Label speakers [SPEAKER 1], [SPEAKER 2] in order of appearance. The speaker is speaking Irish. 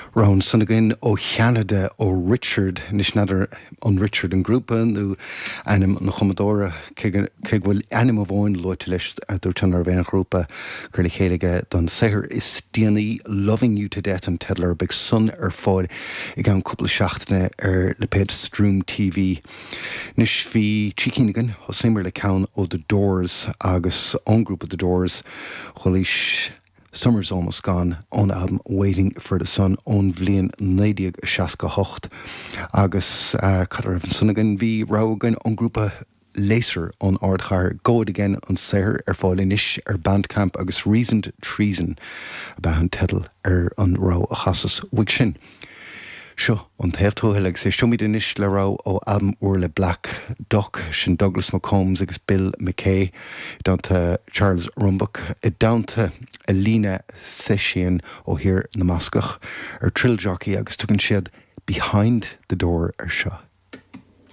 [SPEAKER 1] Round Sunagin ó Cheanada ó Richard nis nadidir an Richard an grúpa nó anim na chomadóra cé bhfuil anim a bháin loite leis dúirtean ar bhéan grúpa gur le chéige don saoir is Díanaí Loving You to Death an tedlar big sun ar fáil I gan cúpla seachtaine ar le péad Stream TV. Nis bhí tícínigan ó simir le ceann ó The Doors agus an grúpa The Doors choilís Summer's Almost Gone on album Waiting for the Sun on bhliain 1968 agus cadar an sunnagan bhí rágan an grúpa Laser on ardchar Go It Again on saoir ar fáil inis ar Bandcamp agus Reasoned Treason a bhean tedal ar an rá a chasas uig sin. Seo an taobhtóthaigh sé siomid inis le rá ó album uair le Black Duck sin Douglas McCombs agus Bill McKay downta Charles Rumbuck I downta Alina Session ó hir na Mascach ar trill jockey agus tugann siad Behind the Door ar seo.